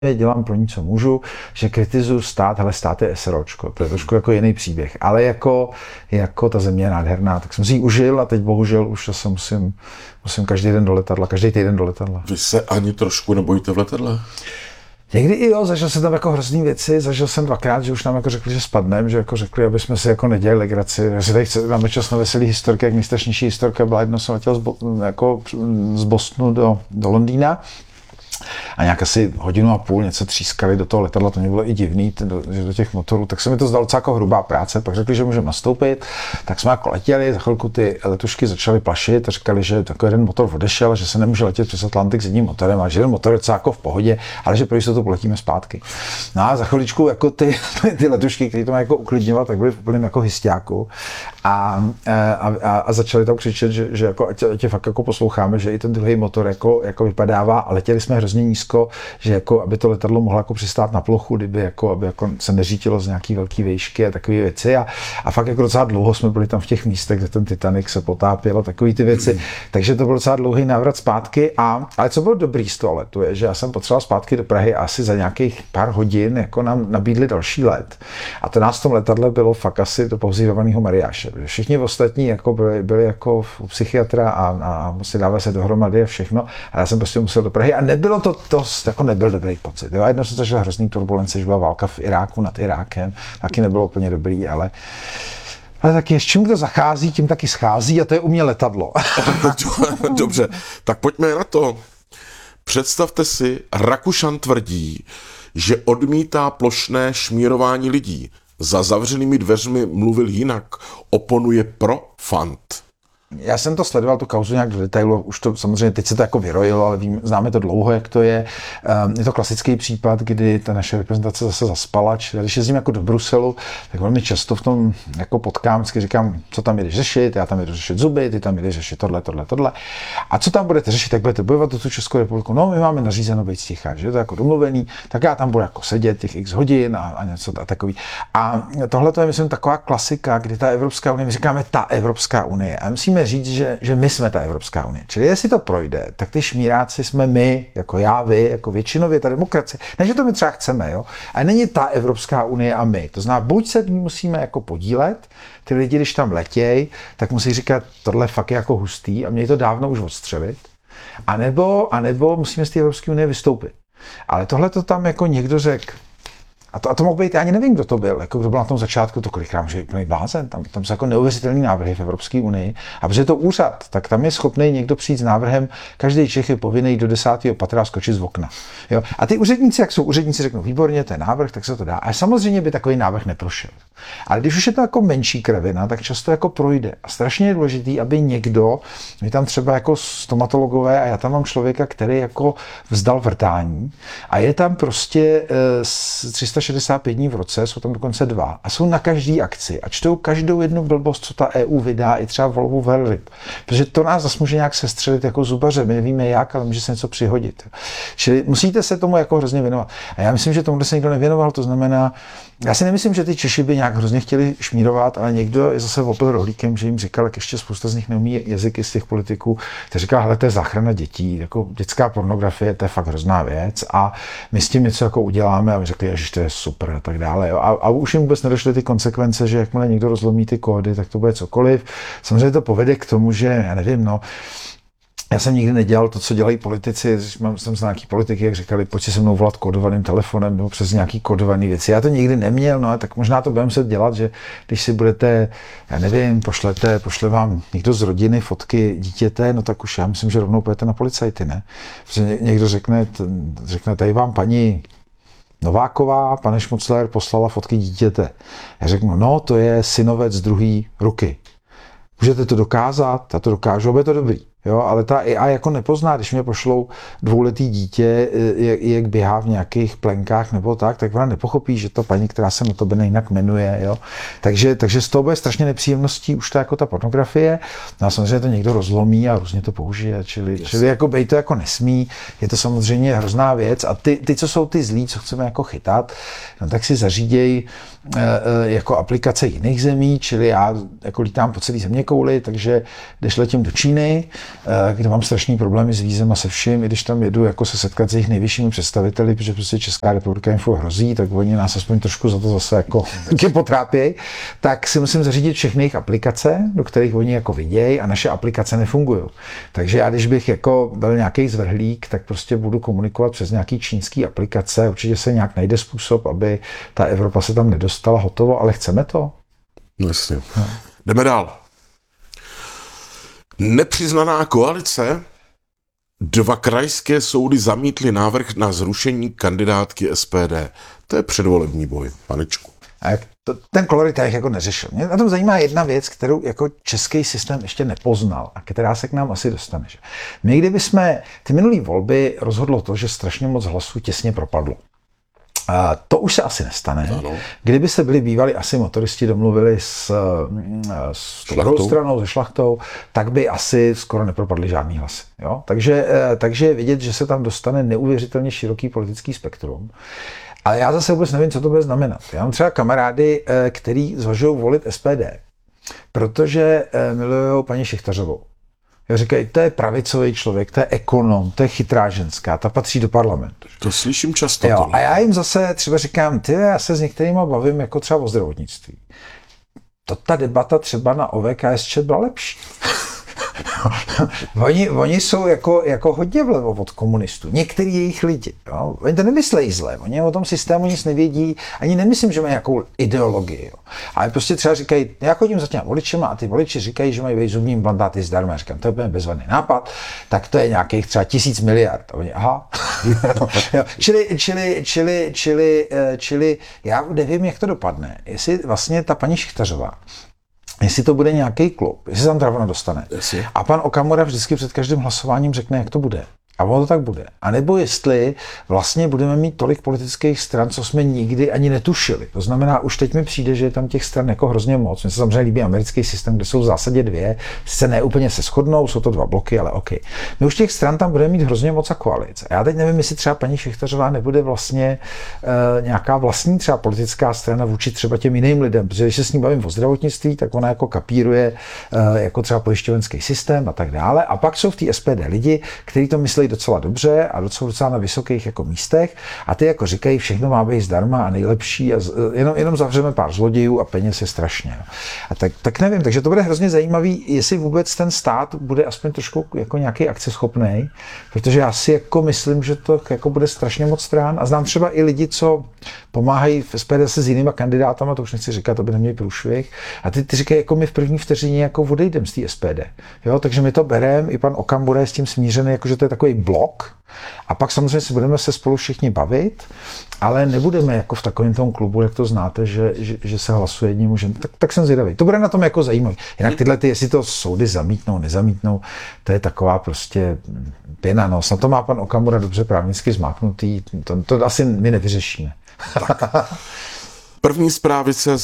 dělám pro ní, co můžu, že kritizuju stát, ale stát je SROčko, to je trošku jako jiný příběh, ale jako ta země je nádherná, tak jsem si ji užil a teď bohužel už se musím každý týden do letadla. Vy se ani trošku nebojíte v letadle? Někdy i jo, zažil jsem tam jako hrozný věci, zažil jsem dvakrát, že už nám jako řekli, že spadneme, že jako řekli, aby jsme si jako nedělali legraci. Já tady máme čas na veselý historky, jak nejstrašnější historka byla, jednou jsem letěl z Bostonu do Londýna. A nějak asi hodinu a půl něco třískali do toho letadla, to mě bylo i divný, že do těch motorů, tak se mi to zdalo docela jako hrubá práce, pak řekli, že můžeme nastoupit, tak jsme jako letěli, za chvilku ty letušky začaly plašit a říkali, že takový jeden motor odešel, že se nemůže letět přes Atlantik s jedním motorem a že jeden motor je docela jako v pohodě, ale že pro jistotu poletíme zpátky. No a za chviličku jako ty letušky, které to mají jako uklidňovat, tak byly v úplném jako hystiáku a začali tam křičet, že jako ať fakt jako posloucháme, že i ten druhý motor jako vypadává a letěli jsme hrozně nízko, že jako, aby to letadlo mohlo jako přistát na plochu, aby jako se neřítilo z nějaký velký výšky a takové věci a fakt jako docela dlouho jsme byli tam v těch místech, kde ten Titanic se potápěl a takové ty věci, takže to byl docela dlouhý návrat zpátky ale co bylo dobrý z toho letu je, že já jsem potřeboval zpátky do Prahy a asi za nějakých pár hodin jako nám nabídli další let a to nás v tom letadle bylo fakt asi do pohřívovaného Mariáše. Všichni ostatní jako byli jako u psychiatra a museli dávat se dohromady a všechno a já jsem prostě musel do Prahy a nebylo to jako nebyl dobrý pocit. Jo? Jednou jsem zažil hrozný turbulence, že byla válka v Iráku nad Irákem, taky nebylo úplně dobrý, ale taky s čím kdo zachází, tím taky schází a to je u mě letadlo. Dobře, tak pojďme na to. Představte si, Rakušan tvrdí, že odmítá plošné šmírování lidí. Za zavřenými dveřmi mluvil jinak, oponuje pro fant. Já jsem to sledoval, tu kauzu nějak do detailu, už to samozřejmě teď se to jako vyrojilo, ale známe to dlouho, jak to je. Je to klasický případ, kdy ta naše reprezentace zase zaspala, čili když jezdím jako do Bruselu, tak velmi často v tom jako potkám, vždycky říkám, co tam jdeš řešit, já tam jdu řešit zuby, ty tam jdeš řešit tohle. A co tam budete řešit, tak budete bojovat do tu Českou republiku. No, my máme nařízeno být sticha, že je to jako domluvený, tak já tam budu jako sedět těch x hodin a něco takový. A tohle to je, myslím, taková klasika, kdy ta Evropská unie, my říkáme ta Evropská unie. A musíme říct, že my jsme ta Evropská unie. Čili jestli to projde, tak ty šmíráci jsme my, jako já, vy, jako většinově ta demokracie. Ne, že to my třeba chceme, jo? A není ta Evropská unie a my. To znamená, buď se musíme jako podílet, ty lidi, když tam letěj, tak musí říkat, tohle fakt je jako hustý a měj to dávno už odstřelit. A nebo musíme z té Evropské unie vystoupit. Ale tohle to tam jako někdo řekl. A to mohl být, já ani nevím, kdo to byl, jako kdo byl na tom začátku, to kolikrát může být blázen, tam jsou jako neuvěřitelný návrhy v Evropské unii a protože je to úřad, tak tam je schopný někdo přijít s návrhem, každý Čech je povinný do 10. patra skočit z okna. Jo? A ty úředníci, jak jsou úředníci, řeknou, výborně, to je návrh, tak se to dá. A samozřejmě by takový návrh neprošel. Ale když už je to jako menší kravina, tak často jako projde. A strašně je důležitý, aby někdo, my tam třeba jako stomatologové a já tam mám člověka, který jako vzdal vrtání a je tam prostě 365 dní v roce, jsou tam dokonce 2 a jsou na každý akci a čtou každou jednu blbost, co ta EU vydá, i třeba volbu velryb. Protože to nás zase může nějak sestřelit jako zubaře, my nevíme jak, ale může se něco přihodit. Čili musíte se tomu jako hrozně věnovat. A já myslím, že tomu se nikdo nevěnoval, to znamená, já si nemyslím, že ty Češi by nějak hrozně chtěli šmírovat, ale někdo je zase opil rohlíkem, že jim říkal, jak ještě spousta z nich neumí jazyky z těch politiků, tak říká, hele, to je záchrana dětí, jako dětská pornografie, to je fakt hrozná věc a my s tím něco jako uděláme a my řekli, že to je super a tak dále. Jo. A už jim vůbec nedošly ty konsekvence, že jakmile někdo rozlomí ty kódy, tak to bude cokoliv. Samozřejmě to povede k tomu, že, já nevím, já jsem nikdy nedělal to, co dělají politici, jsem z nějaký politiky, jak říkali, pojď si se mnou volat kódovaným telefonem nebo přes nějaký kódovaný věci. Já to nikdy neměl, no tak možná to budeme muset dělat, že když si budete, já nevím, pošle vám někdo z rodiny fotky dítěte, no tak už já myslím, že rovnou půjdete na policajty, ne? Protože někdo řekne, tady vám paní Nováková, pane Šmucler, poslala fotky dítěte. Já řeknu, no to je synovec z druhé ruky. Můžete to dokázat? Já to dokážu, aby je to dobrý. Jo, ale ta AI jako nepozná, když mě pošlou 2letý dítě, jak běhá v nějakých plenkách nebo tak ona nepochopí, že to paní, která se na to jinak jmenuje. Jo. Takže z toho bude strašně nepříjemností už jako ta pornografie. No a samozřejmě to někdo rozlomí a různě to použije. Čili jako bej to jako nesmí. Je to samozřejmě hrozná věc. A ty co jsou ty zlí, co chceme jako chytat, no tak si zaříděj jako aplikace jiných zemí, čili já jako lítám po celé zeměkouli, takže když letím do Číny, kde mám strašný problémy s vízem a se vším, i když tam jedu jako se setkat s jejich nejvyššími představiteli, protože prostě Česká republika jim furt hrozí, tak oni nás aspoň trošku za to zase jako potrápějí, tak si musím zařídit všechny jejich aplikace, do kterých oni jako vidějí a naše aplikace nefungují. Takže já, když bych jako byl nějaký zvrhlík, tak prostě budu komunikovat přes nějaký čínský aplikace, určitě se nějak najde způsob, aby ta Evropa se tam nedostala, hotovo, ale chceme to? No jasně. No. Jdeme dál. Nepřiznaná koalice. 2 krajské soudy zamítly návrh na zrušení kandidátky SPD. To je předvolební boj, panečku. A ten kolorit já jako neřešil. Mě na tom zajímá jedna věc, kterou jako český systém ještě nepoznal a která se k nám asi dostane. Že? My kdybychom ty minulé volby rozhodlo to, že strašně moc hlasů těsně propadlo. To už se asi nestane. Ano. Kdyby se byli bývali asi motoristi domluvili s druhou stranou, se Šlachtou, tak by asi skoro nepropadly žádný hlasy. Jo? Takže je vidět, že se tam dostane neuvěřitelně široký politický spektrum. Ale já zase vůbec nevím, co to bude znamenat. Já mám třeba kamarády, který zvažují volit SPD, protože milují paní Šichtařovou. Já říkají, to je pravicový člověk, to je ekonom, to je chytrá ženská, ta patří do parlamentu. To slyším často. Jo, a já jim zase třeba říkám, já se s některýma bavím jako třeba o zdravotnictví. Ta debata třeba na OVKSČ byla lepší. Oni jsou jako hodně vlevo od komunistů. Některý jejich lidi. Jo? Oni to nemyslejí zle. Oni o tom systému nic nevědí. Ani nemyslím, že mají nějakou ideologii. Jo? Ale prostě třeba říkají, já chodím za těma voličema a ty voliči říkají, že mají být zubní implantáty zdarma. Říkám, to je úplně bezvadný nápad. Tak to je nějakých třeba 1000 miliard. A oni, aha. čili já nevím, jak to dopadne. Jestli vlastně ta paní Šichtařová, jestli to bude nějaký klub, jestli se tam teda ona dostane. A pan Okamura vždycky před každým hlasováním řekne, jak to bude. A ono to tak bude. A nebo jestli vlastně budeme mít tolik politických stran, co jsme nikdy ani netušili. To znamená, už teď mi přijde, že je tam těch stran jako hrozně moc. Mně se samozřejmě líbí americký systém, kde jsou v zásadě 2. Sice ne úplně se shodnou, jsou to 2 bloky, ale OK. My už těch stran tam budeme mít hrozně moc a koalice. A já teď nevím, jestli třeba paní Šichtařová nebude vlastně nějaká vlastní třeba politická strana vůči třeba těm jiným lidem, protože když se s ní bavím o zdravotnictví, tak ona jako kapíruje jako třeba pojišťovenský systém a tak dále. A pak jsou v té SPD lidi, kteří to myslí docela dobře a docela na vysokých jako místech a ty jako říkají, všechno má být zdarma a nejlepší a jenom zavřeme pár zlodějů a peněz je strašně. A tak nevím, takže to bude hrozně zajímavý, jestli vůbec ten stát bude aspoň trošku jako nějaký akceschopnej, protože já si jako myslím, že to jako bude strašně moc stran a znám třeba i lidi, co pomáhají v SPD se s jinýma kandidátama, to už nechci říkat, to by neměli průšvih. A ty říkají, jako my v první vteřině jako odejdem z té SPD. Jo, takže my to bereme, i pan Okamura je s tím smířený, jako že to je takový blok. A pak samozřejmě si budeme se spolu všichni bavit, ale nebudeme jako v takovém tom klubu, jak to znáte, že se hlasuje jedním mužem. Tak jsem zvědavý. To bude na tom jako zajímavý. Jinak tyhle, jestli to soudy zamítnou, nezamítnou, to je taková prostě pěna nos. Na to má pan Okamura dobře právnicky zmáknutý. To asi my nevyřešíme. Tak. První zprávy CZ.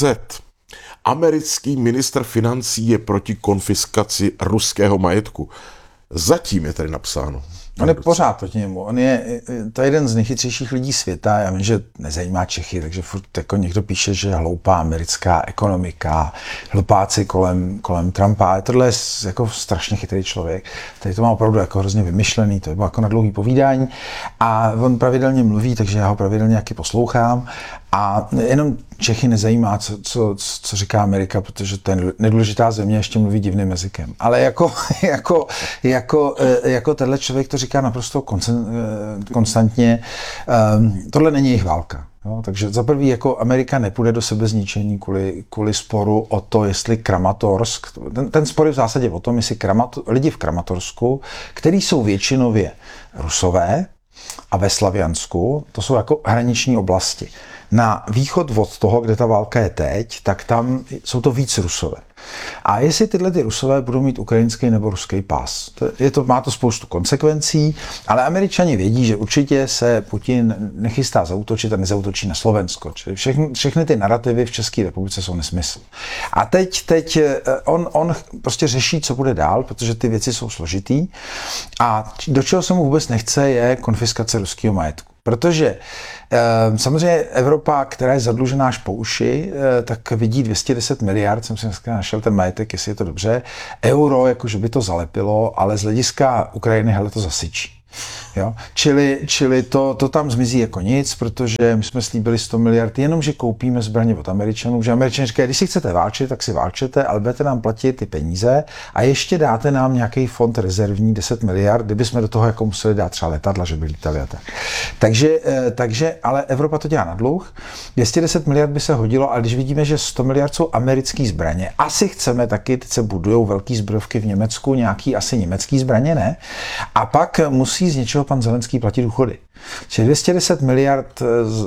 Americký ministr financí je proti konfiskaci ruského majetku. Zatím je tady napsáno. On je pořád proti němu. To je jeden z nejchytřejších lidí světa. Já vím, že nezajímá Čechy, takže furt jako někdo píše, že hloupá americká ekonomika, hlupáci kolem Trumpa. Tohle je jako strašně chytrý člověk. Tady to má opravdu jako hrozně vymyšlený, to je jako na dlouhý povídání. A on pravidelně mluví, takže já ho pravidelně nějaký poslouchám. A jenom Čechy nezajímá, co říká Amerika, protože to je nedůležitá země, ještě mluví divným jazykem. Ale jako tenhle člověk to říká naprosto konstantně. Tohle není jejich válka. Jo? Takže za prvý jako Amerika nepůjde do sebezničení kvůli sporu o to, jestli Kramatorsk, ten spor je v zásadě o tom, jestli lidi v Kramatorsku, který jsou většinově Rusové a ve Slaviansku, to jsou jako hraniční oblasti. Na východ od toho, kde ta válka je teď, tak tam jsou to víc Rusové. A jestli tyhle ty Rusové budou mít ukrajinský nebo ruský pás, má to spoustu konsekvencí, ale Američani vědí, že určitě se Putin nechystá zaútočit a nezautočí na Slovensko. Čili všechny ty narrativy v České republice jsou nesmysl. A teď on prostě řeší, co bude dál, protože ty věci jsou složitý. A do čeho se mu vůbec nechce, je konfiskace ruského majetku. Protože samozřejmě Evropa, která je zadlužená až po uši, tak vidí 210 miliard, jsem si dneska našel ten majetek, jestli je to dobře, euro, jakože by to zalepilo, ale z hlediska Ukrajiny, hele, to zasyčí. Jo? Čili to tam zmizí jako nic, protože my jsme slíbili 100 miliard, jenom že koupíme zbraně od Američanů, že Američané říkají, když si chcete válčit, tak si válčete, ale budete nám platit ty peníze a ještě dáte nám nějaký fond rezervní 10 miliard, kdyby jsme do toho jako museli dát třeba letadla, že by lítali a tak. Takže, ale Evropa to dělá na dluh, 210 miliard by se hodilo, ale když vidíme, že 100 miliard jsou americké zbraně, asi chceme taky, teď se budujou velký zbrojovky v Německu, nějaký asi německý zbraně, ne? A pak musí z něčeho pan Zelenský platit důchody. Čili 210 miliard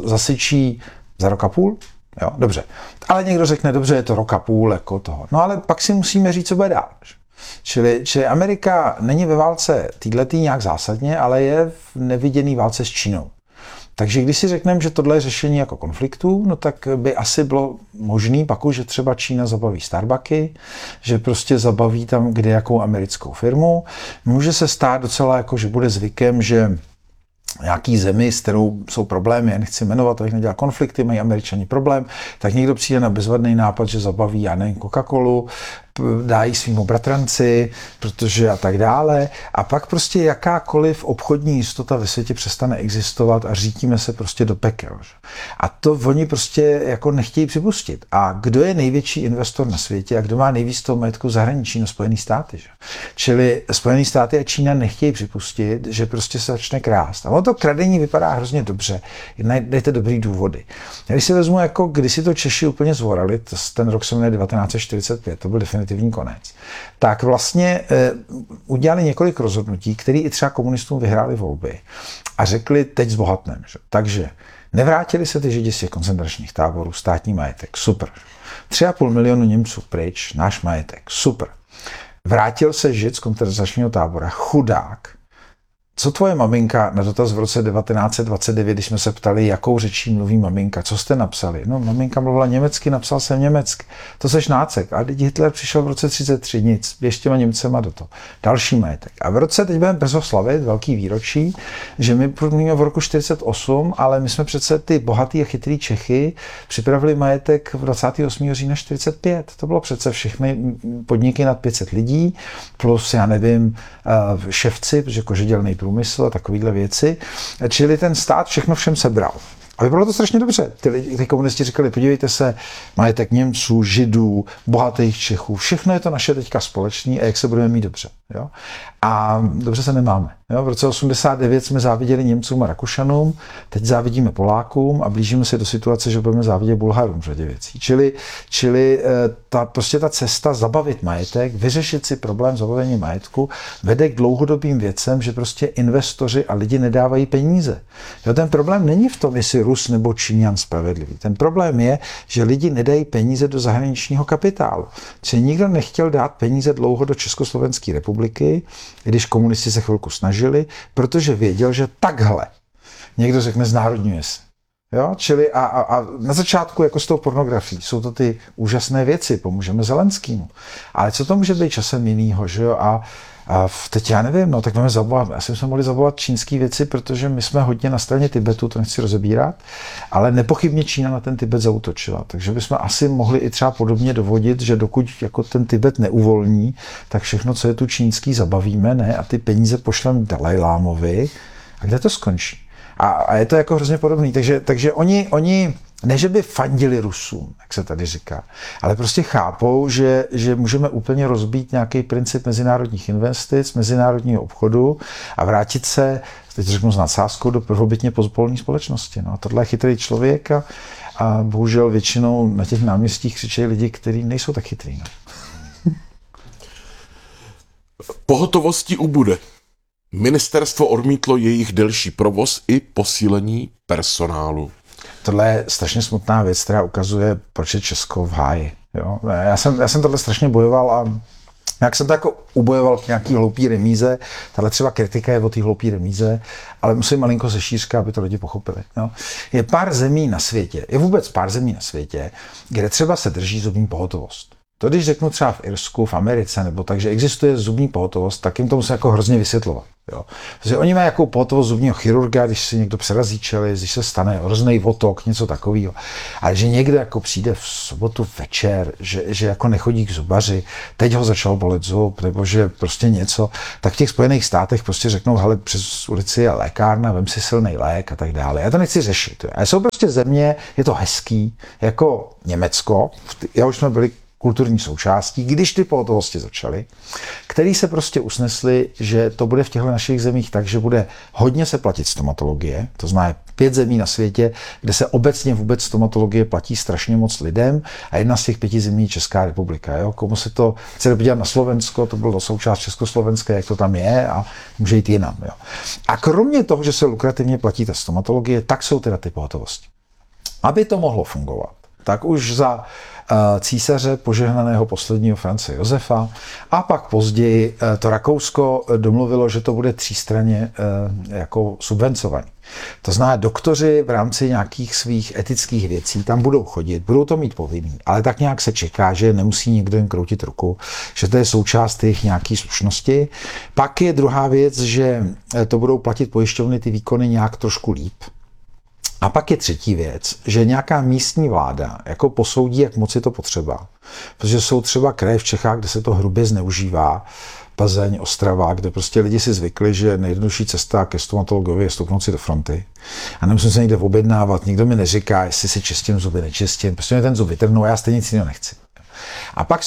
zasyčí za rok a půl? Jo, dobře. Ale někdo řekne, dobře, je to rok a půl jako toho. No ale pak si musíme říct, co bude dál. Čili Amerika není ve válce týhletý nějak zásadně, ale je v neviděný válce s Čínou. Takže když si řekneme, že tohle je řešení jako konfliktu, no tak by asi bylo možný pak už, že třeba Čína zabaví Starbucky, že prostě zabaví tam kde jakou americkou firmu. Může se stát docela jako, že bude zvykem, že nějaký zemi, s kterou jsou problémy, já nechci jmenovat, abych nedělal konflikty, mají Američani problém, tak někdo přijde na bezvadný nápad, že zabaví, já nevím, Coca-Colu, dají svýmu bratranci, protože a tak dále. A pak prostě jakákoliv obchodní jistota ve světě přestane existovat a řítíme se prostě do pekel. A to oni prostě jako nechtějí připustit. A kdo je největší investor na světě a kdo má nejvíc toho majetku v zahraničí? No Spojený státy. Že? Čili Spojený státy a Čína nechtějí připustit, že prostě se začne krást. A ono to kradení vypadá hrozně dobře. Najdete dobrý důvody. Když si vezmu, jako když si to Češi úplně zvorali, ten rok se jmenuje 1945, to byl definitivní konec, tak vlastně udělali několik rozhodnutí, které i třeba komunistům vyhráli volby a řekli, teď zbohatneme. Takže nevrátili se ty Židi z těch koncentračních táborů, státní majetek, super. 3,5 milionu Němců pryč, náš majetek, super. Vrátil se Žid z koncentračního tábora, chudák. Co tvoje maminka, na dotaz v roce 1929, když jsme se ptali, jakou řečí mluví maminka, co jste napsali? No, maminka mluvila německy, napsal jsem německy. To seš nácek. A Hitler přišel v roce 33, nic, běž těma Němcema do toho. Další majetek. A v roce, teď budeme brzo slavit, velký výročí, že my mluvíme v roku 48, ale my jsme přece ty bohatý a chytrý Čechy připravili majetek v 28. října 45. To bylo přece všechny podniky nad 500 lidí, plus, já nevím, ševci, protože kožedělný průmysl a takovýhle věci. Čili ten stát všechno všem sebral. A vypadalo to strašně dobře. Ty komunisti říkali, podívejte se, majetek Němců, Židů, bohatých Čechů, všechno je to naše teďka společný a jak se budeme mít dobře. Jo? A dobře se nemáme. Jo? V roce 89 jsme záviděli Němcům a Rakušanům, teď závidíme Polákům a blížíme se do situace, že budeme závidět Bulharům v řadě věcí. Čili prostě ta cesta zabavit majetek, vyřešit si problém zabavení majetku, vede k dlouhodobým věcem, že prostě investoři a lidi nedávají peníze. Jo? Ten problém není v tom, jestli Rus nebo Číňan spravedlivý. Ten problém je, že lidi nedají peníze do zahraničního kapitálu. Čili nikdo nechtěl dát peníze dlouho do Československé republiky, když komunisti se chvilku snažili, protože věděl, že takhle někdo řekne znárodňuje se. Jo? Čili a na začátku, jako s tou pornografií, jsou to ty úžasné věci, pomůžeme Zelenskému. Ale co to může být časem jinýho, že jo? A teď já nevím, no tak máme zabavovat, asi jsme mohli zabavovat čínské věci, protože my jsme hodně na straně Tibetu, to nechci rozebírat, ale nepochybně Čína na ten Tibet zaútočila, takže bychom asi mohli i třeba podobně dovodit, že dokud jako ten Tibet neuvolní, tak všechno, co je tu čínský, zabavíme, ne, a ty peníze pošleme Dalajlámovi, a kde to skončí? A je to jako hrozně podobný, takže oni ne, že by fandili Rusům, jak se tady říká, ale prostě chápou, že můžeme úplně rozbít nějaký princip mezinárodních investic, mezinárodního obchodu a vrátit se, teď řeknu s nadsázkou, do prvobytně pozpolní společnosti. No a tohle je chytrý člověk a bohužel většinou na těch náměstích křičejí lidi, kteří nejsou tak chytrý. No. Pohotovosti ubude. Ministerstvo odmítlo jejich delší provoz i posílení personálu. Tohle je strašně smutná věc, která ukazuje, proč je Česko v háji. Jo? Já jsem tohle strašně bojoval a jak jsem to jako ubojoval k nějaký hloupý remíze, tahle třeba kritika je o té hloupý remíze, ale musím malinko ze šířka, aby to lidi pochopili. Jo? Je vůbec pár zemí na světě, kde třeba se drží zubní pohotovost. To, když řeknu třeba v Irsku, v Americe, nebo tak, že existuje zubní pohotovost, tak jim to musím jako hrozně vysvětlovat. Jo. Protože oni mají jako pohotovost zubního chirurga, když si někdo přerazí čelist, když se stane hrozný otok, něco takového. Ale že někdo jako přijde v sobotu večer, že jako nechodí k zubaři, teď ho začal bolet zub, nebo že prostě něco, tak v těch Spojených státech prostě řeknou, hele, přes ulici je lékárna, vem si silný lék a tak dále. Já to nechci řešit. Ale jsou prostě země, je to hezký, jako Německo, já už jsme byli kulturní součástí, když ty pohotovosti začaly, který se prostě usnesli, že to bude v těchto našich zemích tak, že bude hodně se platit stomatologie, to znamená 5 zemí na světě, kde se obecně vůbec stomatologie platí strašně moc lidem a jedna z těch 5 zemí je Česká republika. Jo? Komu se to chce podívat na Slovensko, to bylo součást Československé, jak to tam je a může jít jinam. Jo? A kromě toho, že se lukrativně platí ta stomatologie, tak jsou teda ty pohotovosti. Aby to mohlo fungovat, tak už za císaře požehnaného posledního France Josefa a pak později to Rakousko domluvilo, že to bude třístranně jako subvencovaný. To znamená, doktoři v rámci nějakých svých etických věcí tam budou chodit, budou to mít povinný, ale tak nějak se čeká, že nemusí někdo jim kroutit ruku, že to je součást jejich nějaký slušnosti. Pak je druhá věc, že to budou platit pojišťovny ty výkony nějak trošku líp. A pak je třetí věc, že nějaká místní vláda jako posoudí, jak moc je to potřeba. Protože jsou třeba kraje v Čechách, kde se to hrubě zneužívá, Plzeň, Ostrava, kde prostě lidi si zvykli, že nejjednodušší cesta ke stomatologovi je stoupnout si do fronty. A nemusím se někde objednávat, nikdo mi neříká, jestli si čistím zuby, nečistím, prostě mě ten zub vytrhnou a já stejně nic jiného nechci. A pak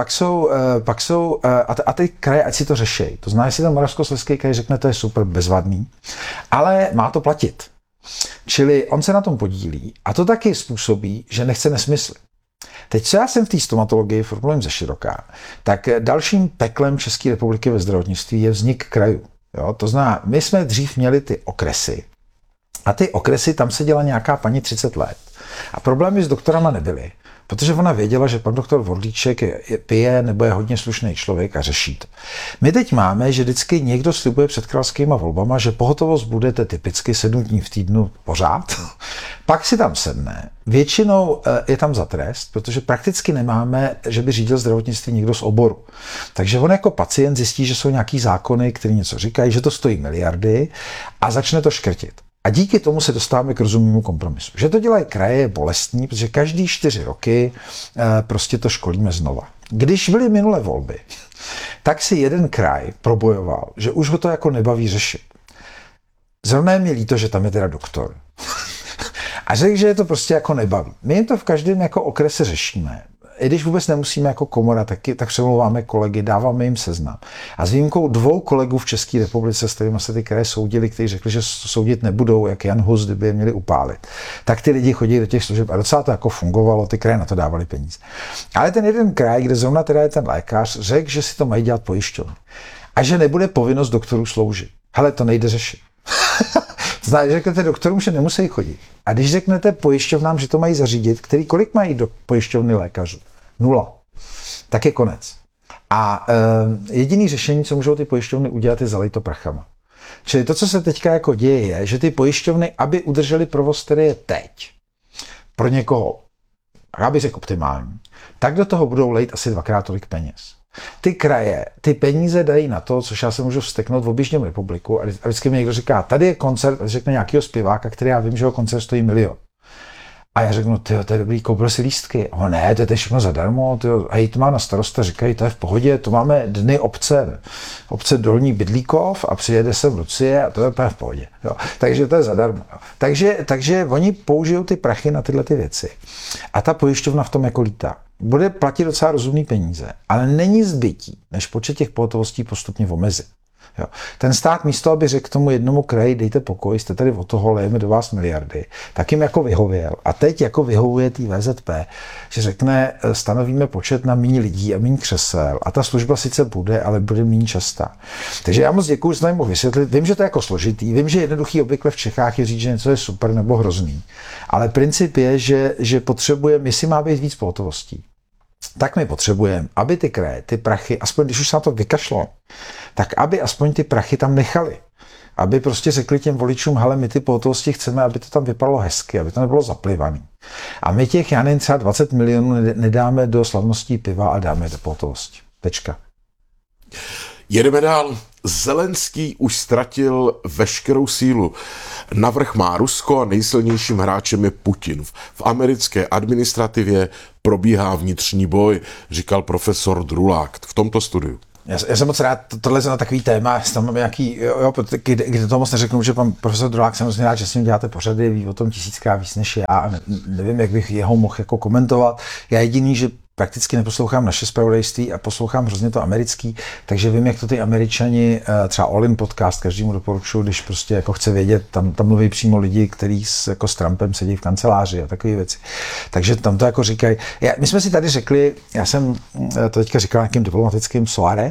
jsou a ty kraje, ať si to řešejí. To znamená, jestli ten Moravskoslezský kraj řekne, to je super, bezvadný, ale má to platit. Čili on se na tom podílí a to taky způsobí, že nechce nesmysly. Teď, co já jsem v té stomatologii formulujem ze široká, tak dalším peklem České republiky ve zdravotnictví je vznik krajů. Jo? To znamená, my jsme dřív měli ty okresy a ty okresy, tam seděla nějaká paní 30 let a problémy s doktorama nebyly. Protože ona věděla, že pan doktor Vorlíček pije nebo je hodně slušný člověk a řeší to. My teď máme, že vždycky někdo slibuje před králskýma volbama, že pohotovost budete typicky 7 dní v týdnu pořád. Pak si tam sedne. Většinou je tam za trest, protože prakticky nemáme, že by řídil zdravotnictví někdo z oboru. Takže on jako pacient zjistí, že jsou nějaký zákony, které něco říkají, že to stojí miliardy a začne to škrtit. A díky tomu se dostáváme k rozumnému kompromisu. Že to dělají kraje je bolestní, protože každý 4 roky prostě to školíme znova. Když byly minulé volby, tak si jeden kraj probojoval, že už ho to jako nebaví řešit. Zrovna je mi líto, že tam je teda doktor. A řekl, že je to prostě jako nebaví. My jim to v každém jako okrese řešíme. I když vůbec nemusíme jako komora, tak přemlouváme kolegy, dáváme jim seznam. A s výjimkou 2 kolegů v České republice, s kterými se ty kraje soudili, kteří řekli, že soudit nebudou, jak Jan Hus, kdyby je měli upálit, tak ty lidi chodí do těch služeb a docela to jako fungovalo, ty kraje na to dávali peníze. Ale ten jeden kraj, kde zrovna teda je ten lékař, řekl, že si to mají dělat pojišťovny. A že nebude povinnost doktorů sloužit. Hele, to nejde řešit. Znamená, že řeknete doktorům, že nemusí chodit. A když řeknete pojišťovnám, že to mají zařídit, kolik mají do pojišťovny lékařů? 0. Tak je konec. A jediný řešení, co můžou ty pojišťovny udělat, je zalejt to prachama. Čili to, co se teďka jako děje, je, že ty pojišťovny, aby udrželi provoz, který je teď, pro někoho, já bych řekl optimální, tak do toho budou lejt asi 2krát tolik peněz. Ty kraje, ty peníze dají na to, což já se můžu vzteknout v objížděm republiku a vždycky mi někdo říká, tady je koncert, a řekne nějakého zpěváka, který já vím, že jeho koncert stojí 1 000 000. A já řeknu, tyjo, to je dobrý, koupil si lístky. A ne, to je všechno zadarmo, tyjo. A to má na starosta, říkají, to je v pohodě, to máme dny obce Dolní Bydlíkov a přijede sem Lucie a to je úplně v pohodě. Jo. Takže to je zadarmo. Jo. Takže oni použijou ty prachy na tyhle ty věci. A ta pojišťovna v tom jako lítá. Bude platit docela rozumný peníze, ale není zbytí, než počet těch pohotovostí postupně omezit. Jo. Ten stát místo, aby řekl tomu jednomu kraji, dejte pokoj, jste tady od toho, lejeme do vás miliardy, tak jim jako vyhověl. A teď jako vyhovuje tý VZP, že řekne, stanovíme počet na méně lidí a méně křesel a ta služba sice bude, ale bude méně častá. Takže já moc děkuju, že jsem mohl vysvětlit. Vím, že to je jako složitý, vím, že jednoduchý obvykle v Čechách je říct, že něco je super nebo hrozný. Ale princip je, že potřebujeme, jestli má být víc pohotovostí, tak my potřebujeme, aby ty kraje, ty prachy, aspoň když už se na to vykašlo, tak aby aspoň ty prachy tam nechali. aby prostě řekli těm voličům, hele, my ty pohotovosti chceme, aby to tam vypadalo hezky, aby to nebylo zaplivaný. A my těch, já nevím, třeba 20 milionů nedáme do slavností piva a dáme do pohotovosti. Tečka. Jedeme dál. Zelenský už ztratil veškerou sílu. Navrch má Rusko a nejsilnějším hráčem je Putin. V americké administrativě probíhá vnitřní boj, říkal profesor Drulák v tomto studiu. Já jsem moc rád, tohle je na takový téma, tam mám nějaký, kde to moc neřeknu, že pan profesor Drulák jsem rád, že s ním děláte pořady, ví o tom tisíckrát víc než já a nevím, jak bych jeho mohl jako komentovat. Já jediný, že prakticky neposlouchám naše zpravodajství a poslouchám hrozně to americký, takže vím, jak to ty Američani, třeba All In podcast, každému doporučuji, když prostě jako chce vědět, tam mluví přímo lidi, kteří jako s Trumpem sedí v kanceláři a takové věci. Takže tam to jako říkají. My jsme si tady řekli, já jsem to teďka říkal nějakým diplomatickým soare,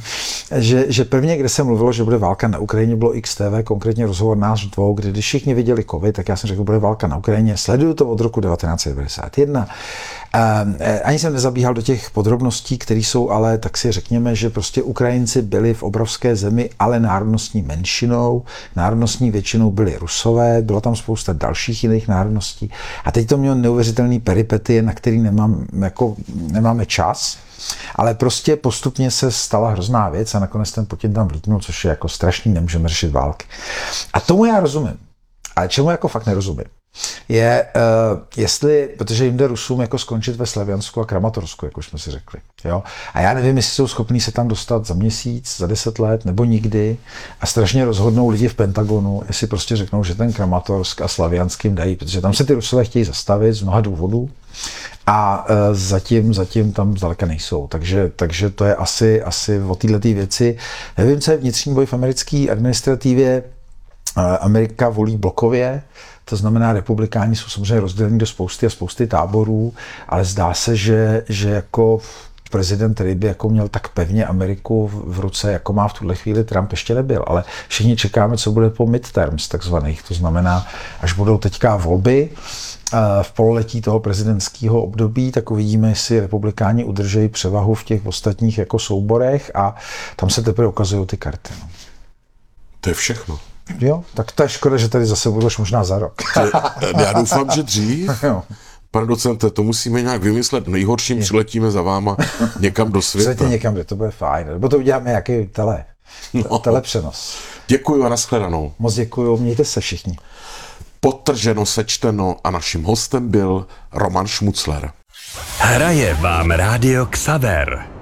že prvně, kde se mluvilo, že bude válka na Ukrajině, bylo XTV, konkrétně rozhovor nás dvou, kdy když všichni viděli covid, tak já jsem řekl, bude válka na Ukrajině. Sleduju to od roku 1991. Ani jsem nezabíhal do těch podrobností, které jsou, ale tak si řekněme, že prostě Ukrajinci byli v obrovské zemi, ale národnostní menšinou, národnostní většinou byli Rusové, bylo tam spousta dalších jiných národností. A teď to mělo neuvěřitelný peripetie, na který nemáme čas, ale prostě postupně se stala hrozná věc a nakonec ten Putin tam vlítnul, což je jako strašný, nemůžeme řešit války. A tomu já rozumím. Ale čemu jako fakt nerozumím, je, jestli, protože jim jde Rusům jako skončit ve Slaviansku a Kramatorsku, jak už jsme si řekli. Jo? A já nevím, jestli jsou schopní se tam dostat za měsíc, za 10 let, nebo nikdy a strašně rozhodnou lidi v Pentagonu, jestli prostě řeknou, že ten Kramatorsk a Slaviansk jim dají, protože tam se ty Rusové chtějí zastavit z mnoha důvodů a zatím tam zdaleka nejsou. Takže to je asi o této věci. Nevím, co je vnitřní boj v americké administrativě. Amerika volí blokově, to znamená, republikáni jsou samozřejmě rozděleni do spousty táborů, ale zdá se, že jako prezident, který by jako měl tak pevně Ameriku v ruce, jako má v tuhle chvíli Trump, ještě nebyl. Ale všichni čekáme, co bude po midterms takzvaných. To znamená, až budou teďka volby v pololetí toho prezidentského období, tak uvidíme, jestli republikáni udržejí převahu v těch ostatních jako souborech a tam se teprve ukazují ty karty. No. To je všechno. Jo, tak to je škoda, že tady zase budeš možná za rok. Já doufám, že dřív. Pane docente, to musíme nějak vymyslet. Nejhorším přiletíme za váma někam do světa. Přiletí někam, kde to bude fajn. Nebo to uděláme nějaký telepřenos. Děkuju a nashledanou. Moc děkuju, mějte se všichni. Podtrženo, sečteno a naším hostem byl Roman Šmucler. Hraje vám Rádio Xaver.